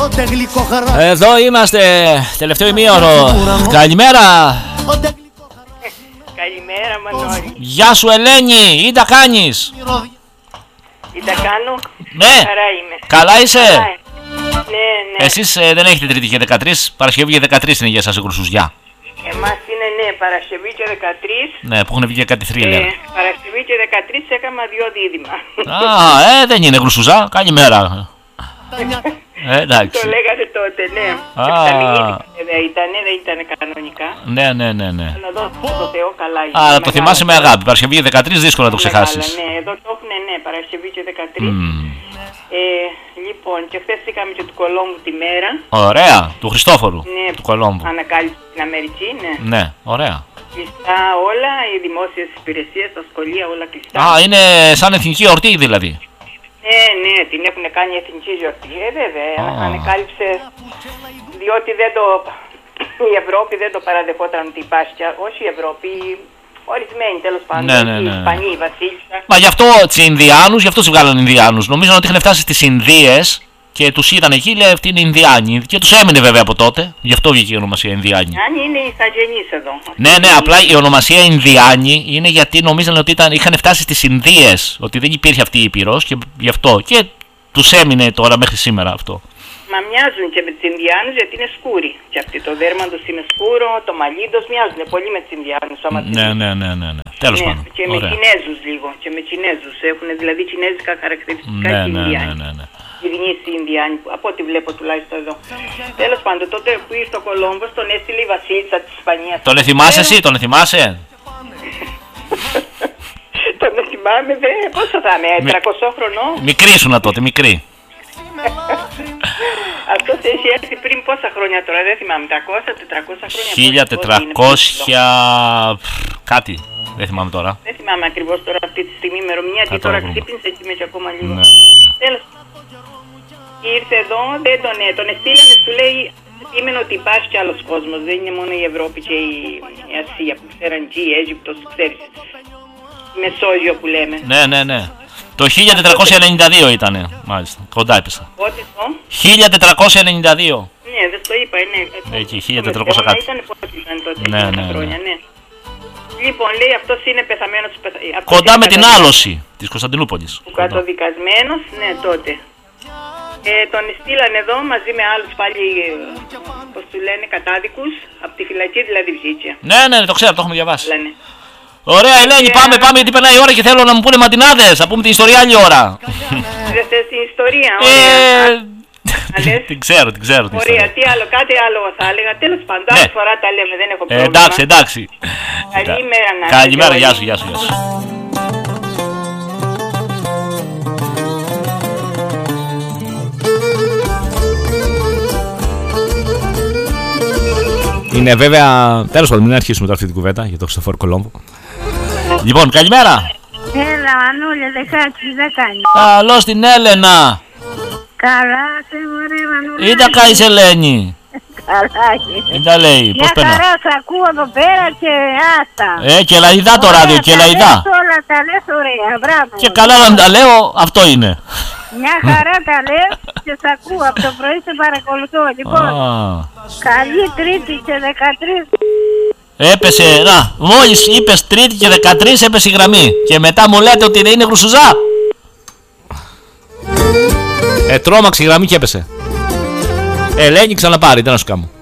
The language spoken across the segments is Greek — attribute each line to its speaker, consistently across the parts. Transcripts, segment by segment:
Speaker 1: Εδώ είμαστε, τελευταίο ημίωρο. Καλημέρα.
Speaker 2: Καλημέρα Μανώλη.
Speaker 1: Γεια σου Ελένη, ή τα κάνεις?
Speaker 2: Τι τα κάνω?
Speaker 1: Ναι.
Speaker 2: Χαρά είμαι.
Speaker 1: Καλά είσαι?
Speaker 2: Ναι.
Speaker 1: Εσείς δεν έχετε Τρίτη και 13, Παρασκευή και 13 είναι για εσάς η Κρουσουζιά.
Speaker 2: Εμάς είναι Παρασκευή και 13.
Speaker 1: Ναι, που έχουν βγει και κάτι θρίλερ.
Speaker 2: Παρασκευή και 13 έκανα 2 δίδυμα.
Speaker 1: Δεν είναι Κρουσουζά, καλημέρα. Εντάξει.
Speaker 2: Το λέγατε τότε, ναι. Δεν ήταν κανονικά.
Speaker 1: Ναι.
Speaker 2: Αλλά εδώ το Θεό καλά.
Speaker 1: Αλλά το θυμάσαι με αγάπη. Παρασκευή 13 δύσκολο να το ξεχάσεις.
Speaker 2: Ναι, εδώ το έχουν, Παρασκευή και 13. Λοιπόν, και χθες είχαμε και του Κολόμβου τη μέρα.
Speaker 1: Ωραία, του Χριστόφορου.
Speaker 2: Ναι,
Speaker 1: του Κολόμβου.
Speaker 2: Ανακάλυψε στην Αμερική, ναι.
Speaker 1: Ναι, ωραία.
Speaker 2: Κλειστά όλα, οι δημόσιες υπηρεσίες, τα σχολεία, όλα κλειστά.
Speaker 1: Είναι σαν εθνική εορτή δηλαδή.
Speaker 2: Ναι, την έχουν κάνει εθνική γιορτή. Βέβαια, ανακάλυψε, διότι η Ευρώπη δεν το παραδεχόταν ότι υπάρχει, όχι η Ευρώπη, ορισμένοι τέλος πάντων, οι Ισπανοί, η Βασίλισσα.
Speaker 1: Μα γι' αυτό γι' αυτό τους βγάλανε Ινδιάνους. Νομίζαν ότι είχαν φτάσει στις Ινδίες και τους είδαν εκεί, λέει αυτοί είναι Ινδιάνοι. Και τους έμεινε βέβαια από τότε, γι' αυτό βγήκε η ονομασία Ινδιάνοι.
Speaker 2: Αν είναι ηθαγενείς εδώ.
Speaker 1: Ναι, απλά η ονομασία Ινδιάνοι είναι γιατί νομίζαν ότι είχαν φτάσει στις Ινδίες, ότι δεν υπήρχε αυτή η Ήπειρος και γι' αυτό. Και τους έμεινε τώρα μέχρι σήμερα αυτό.
Speaker 2: Μα μοιάζουν και με τους Ινδιάνους γιατί είναι σκούροι. Και αυτοί το δέρμα τους είναι σκούρο, το μαλλί τους μοιάζουν πολύ με τους Ινδιάνους.
Speaker 1: Ναι. Τέλος πάντων.
Speaker 2: Και με Κινέζους λίγο. Και με Κινέζους. Έχουν δηλαδή κινέζικα χαρακτηριστικά και Ινδιάνοι.
Speaker 1: Ναι.
Speaker 2: Γυρνήσει οι Ινδιάνοι, από ό,τι βλέπω τουλάχιστον εδώ. Τέλος πάντων, τότε που ήρθε ο Κολόμβος, τον έστειλε η Βασίλισσα της Ισπανίας.
Speaker 1: Τον θυμάσαι εσύ, τον θυμάσαι?
Speaker 2: Τον θυμάμαι, πόσο θα είμαι, 300 χρονών.
Speaker 1: Μικρή ήσουνα τότε, μικρή.
Speaker 2: Αυτός έχει έρθει πριν πόσα χρόνια τώρα, δεν θυμάμαι, 300-400 χρόνια.
Speaker 1: 1400 κάτι, δεν θυμάμαι τώρα.
Speaker 2: Δεν θυμάμαι ακριβώς τώρα αυτή τη στιγμή ημερομηνία, γιατί τώρα ξύπνησε και είμαι και ακόμα λίγο.
Speaker 1: Ναι.
Speaker 2: Τέλος. Ήρθε εδώ, δεν τον εστήλανε, σου λέει, σήμαινε ότι υπάρχει κι άλλος κόσμος, δεν είναι μόνο η Ευρώπη και η Ασία που ξέραν και η Αίγυπτος, ξέρεις, η Μεσόγειο που λέμε.
Speaker 1: Ναι. Το 1492 ήτανε, μάλιστα, κοντά έπεσα.
Speaker 2: Πότε το?
Speaker 1: 1492.
Speaker 2: Ναι, δεν το είπα, ναι.
Speaker 1: Εκεί, 1400 κάτι.
Speaker 2: Ήταν πότε ήταν τότε,
Speaker 1: Ναι.
Speaker 2: χρόνια, ναι. Λοιπόν, λέει αυτός είναι πεθαμένος.
Speaker 1: Κοντά με την άλωση της Κωνσταντινούπολης.
Speaker 2: Καταδικασμένος, ναι, τότε. Τον στείλανε εδώ μαζί με άλλους πάλι, πώς του λένε, κατάδικους, από τη φυλακή δηλαδή βγήκε.
Speaker 1: Ναι, το ξέρω, το έχουμε διαβάσει.
Speaker 2: Λένε.
Speaker 1: Ωραία, Ελένη, πάμε γιατί περνάει η ώρα και θέλω να μου πούνε ματινάδες, να πούμε την ιστορία άλλη ώρα.
Speaker 2: Δεν θες την ιστορία, ωραία.
Speaker 1: Την ξέρω.
Speaker 2: Ωραία, τι άλλο, κάτι άλλο θα έλεγα. Τέλος πάντων, άλλη φορά τα λέμε, δεν έχω πρόβλημα.
Speaker 1: Εντάξει.
Speaker 2: Καλημέρα να.
Speaker 1: Καλημέρα, γεια σου. Είναι βέβαια. Τέλος πάντων, μην αρχίσουμε τώρα αυτή την κουβέντα για το Χριστόφορο Κολόμβο. Λοιπόν, καλημέρα.
Speaker 3: Έλα, Μανούλια, δεν κάνει.
Speaker 1: Καλώς την Έλενα.
Speaker 3: Καλά, σε μωρέ, Μανούλια.
Speaker 1: Ή τα κάνεις, Ελένη?
Speaker 3: Καλά,
Speaker 1: τι τα λέει, πώς περνά?
Speaker 3: Μια χαρά σ' ακούω εδώ πέρα και άστα.
Speaker 1: Και λαϊδά το ράδιο, και λαϊδά.
Speaker 3: Όλα τα λες ωραία, μπράβο.
Speaker 1: Και καλά να τα λέω, αυτό είναι.
Speaker 3: Μια χαρά τα λες και σ' ακούω, από το πρωί σε παρακολουθώ. Λοιπόν, καλή Τρίτη και 13.
Speaker 1: Έπεσε, μόλις είπες Τρίτη και 13 έπεσε η γραμμή. Και μετά μου λέτε ότι δεν είναι Χρυσουζά. Τρόμαξε η γραμμή και έπεσε. Ελένη, ξαναπάρει, τι να σου κάνω.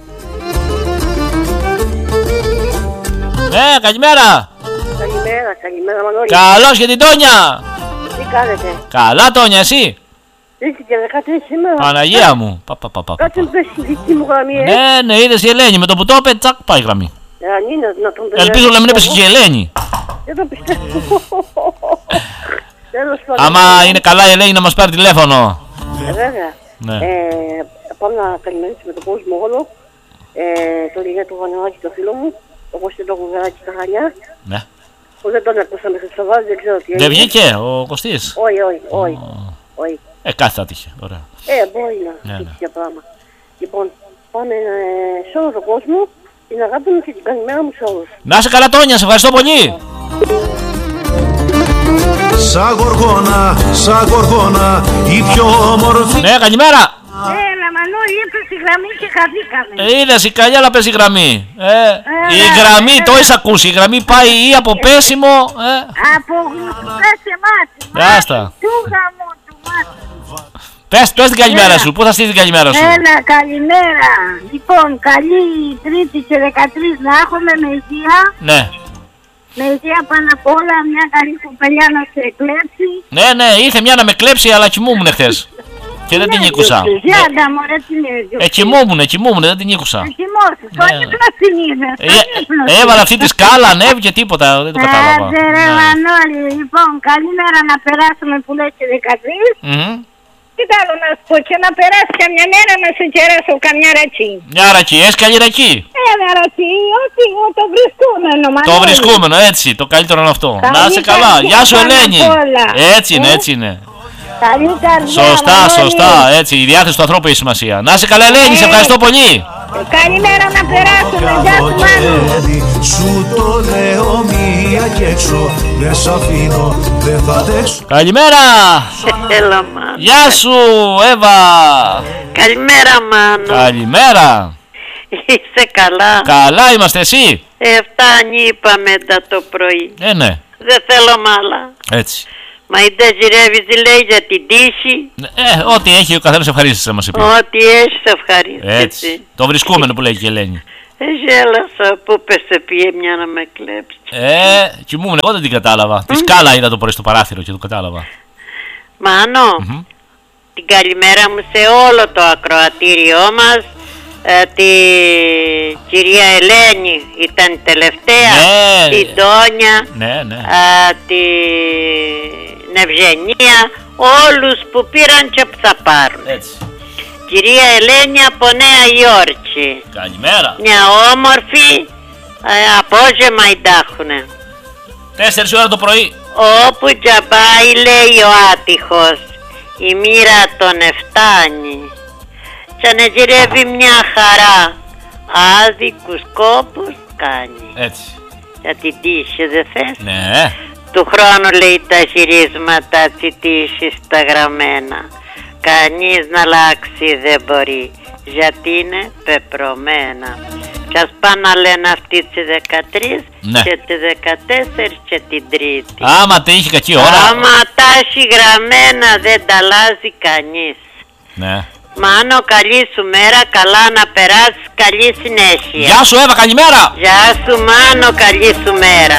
Speaker 1: Καλημέρα.
Speaker 3: Καλημέρα Μανώλη.
Speaker 1: Καλώς και την Τόνια.
Speaker 3: Τι κάνετε?
Speaker 1: Καλά, Τόνια, εσύ?
Speaker 3: Τρίτη και 13 σήμερα.
Speaker 1: Παναγία μου.
Speaker 3: Κάτσε μου πες τη δική μου γραμμή,
Speaker 1: Ναι, είδες η Ελένη, με το που το είπε, τσακ, πάει η γραμμή.
Speaker 3: Αν είναι να τον περάσει.
Speaker 1: Ελπίζω να μην έπεσε και η Ελένη.
Speaker 3: Δεν το πιστεύω. Τέλος πάντων.
Speaker 1: Άμα είναι καλά η Ελένη να μας πάρει τηλέφωνο.
Speaker 3: Βέβαια.
Speaker 1: Ναι.
Speaker 3: Πάμε να καλημερίσουμε τον κόσμο όλο. Το λιγέ του Βανιωάκη, το φίλο μου. Όπως και το Γουγαράκι στα Χανιά.
Speaker 1: Ναι.
Speaker 3: Που δεν τον έπαιξα μέχρι το Σαββάζι, δεν ξέρω τι έγινε.
Speaker 1: Δεν βγήκε ο Κωστής?
Speaker 3: Όχι.
Speaker 1: Κάτι θα τύχε, ωραία.
Speaker 3: Μπορεί να τύχει για πράγμα. Λοιπόν, πάμε σε όλο τον κόσμο. Την αγάπη μου και την καλημέρα μου σε όλους.
Speaker 1: Να είσαι καλά, Τόνια, σε ευχαριστώ πολύ.
Speaker 4: Σαν γοργόνα, η πιο όμορφη.
Speaker 1: Ναι, καλημέρα.
Speaker 3: Έλα, Μανώλη, στη γραμμή και χαθήκαμε.
Speaker 1: Είδες η καλιά να παίζει γραμμή. Η γραμμή, το έχεις ακούσει, η γραμμή πάει ή από πέσιμο.
Speaker 3: Από γλυκά σε μάτι.
Speaker 1: Άστα.
Speaker 3: Του γαμού του μάτι.
Speaker 1: Πες την καλημέρα σου, πού θα στείλεις την καλημέρα σου?
Speaker 3: Έλα, καλημέρα. Λοιπόν, καλή Τρίτη και 13 να έχουμε με υγεία.
Speaker 1: Ναι.
Speaker 3: Με υγεία πάνω απ' όλα, μια καλή κοπελιά να σε εκλέψει.
Speaker 1: Ναι, ήρθε μια να με κλέψει, αλλά κοιμούμουν χθες. Και δεν την ήκουσα.
Speaker 3: Γιάντα μου, ρε την έδιωξε.
Speaker 1: Κοιμούμουν, δεν την ήκουσα.
Speaker 3: Κοιμώσου, το ύπνο την είδες.
Speaker 1: Έβαλα αυτή τη σκάλα, ανέβηκε τίποτα, δεν το κατάλαβα.
Speaker 3: Άντε ρε Μανώλη, λοιπόν, καλημέρα να περάσουμε που λέει και 13. Τι άλλο να σου πω, και να περάσει καμιά μέρα να σε κεράσω καμιά ρατσί.
Speaker 1: Μια ρατσί, έσκαλη ρατσί.
Speaker 3: Ένα ρατσί, ό,τι το βρισκούμενο, Μανώλη.
Speaker 1: Το βρισκούμενο, έτσι, το καλύτερο είναι αυτό. Να είσαι καλά, γεια σου Ελένη. Έτσι είναι.
Speaker 3: Καλή καρδιά,
Speaker 1: σωστά, έτσι, η διάθεση του ανθρώπου έχει σημασία. Να είσαι καλά Ελένη, σε ευχαριστώ πολύ.
Speaker 3: Καλημέρα να περάσουμε, γεια σου Μάνου.
Speaker 4: Σου το λέω μία και έξω, δεν σ' αφήνω, δεν θα αντέξω.
Speaker 1: Καλημέρα.
Speaker 5: Έλα Μάνο.
Speaker 1: Γεια σου Εύα.
Speaker 5: Καλημέρα Μάνο.
Speaker 1: Καλημέρα.
Speaker 5: Είσαι καλά?
Speaker 1: Καλά είμαστε, εσύ?
Speaker 5: Φτάνει είπαμε το πρωί.
Speaker 1: Ναι.
Speaker 5: Δεν θέλω μάλα.
Speaker 1: Έτσι.
Speaker 5: Μα η Ντεζιρεύης λέει για την τύχη.
Speaker 1: Ό,τι έχει ο καθένας ευχαρίστησε μας είπε.
Speaker 5: Ό,τι έχει ευχαρίστηση.
Speaker 1: Έτσι. Το βρισκούμενο που λέει και η Ελένη.
Speaker 5: Γέλασα που πέσε πήγε μια να με κλέψει.
Speaker 1: Κοιμούμουν, εγώ δεν την κατάλαβα. Τη σκάλα είδα το πρωί στο παράθυρο και το κατάλαβα.
Speaker 5: Μάνο, την καλημέρα μου σε όλο το ακροατήριό μας. Τη κυρία Ελένη ήταν η τελευταία, την Τόνια, την Ευγενία, όλους που πήραν και που θα πάρουν.
Speaker 1: Έτσι.
Speaker 5: Κυρία Ελένη από Νέα Υόρκη.
Speaker 1: Καλημέρα.
Speaker 5: Μια όμορφη απόγευμα ιντάχουνε.
Speaker 1: 4 ώρα το πρωί.
Speaker 5: Όπου τζαμπάει λέει ο άτυχος, η μοίρα τον εφτάνει. Σαν γυρεύει μια χαρά, άδικους κόπους κάνει.
Speaker 1: Έτσι.
Speaker 5: Για την τύχη δεν θες?
Speaker 1: Ναι.
Speaker 5: Του χρόνου λέει τα γυρίσματα της τύχης τα γραμμένα. Κανείς να αλλάξει δεν μπορεί, γιατί είναι πεπρωμένα. Κι ας πάνε να λένε αυτή τη 13 και τη 14 και την Τρίτη.
Speaker 1: Άμα τα είχε κακή ώρα.
Speaker 5: Άμα τα έχει γραμμένα δεν τα αλλάζει κανείς.
Speaker 1: Ναι.
Speaker 5: Μάνο, καλή σου μέρα, καλά να περάσεις, καλή συνέχεια.
Speaker 1: Γεια σου Εύα, καλημέρα.
Speaker 5: Γεια σου Μάνο, καλή σου μέρα.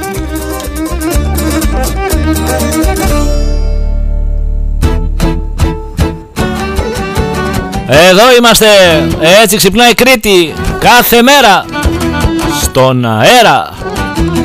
Speaker 1: Εδώ είμαστε, έτσι ξυπνάει η Κρήτη κάθε μέρα στον αέρα.